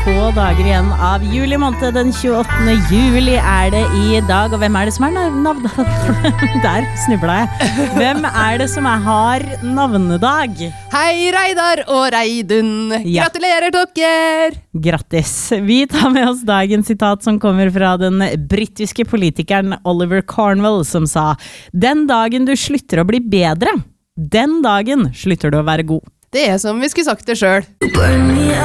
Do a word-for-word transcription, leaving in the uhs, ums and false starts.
få dager igjen av juli måned. Den tjueåttende juli er det i dag. Og hvem er det som er navn? Der snubla jeg. Hvem er det som er, har navnedag? Hei Reidar og Reidun. Ja. Gratulerer dere! Grattis. Vi tar med oss dagens sitat som kommer fra den britiske politikeren Oliver Cornwell, som sa: den dagen du slutter å bli bedre, den dagen slutter du å være god. Det er som vi skulle sagt det selv.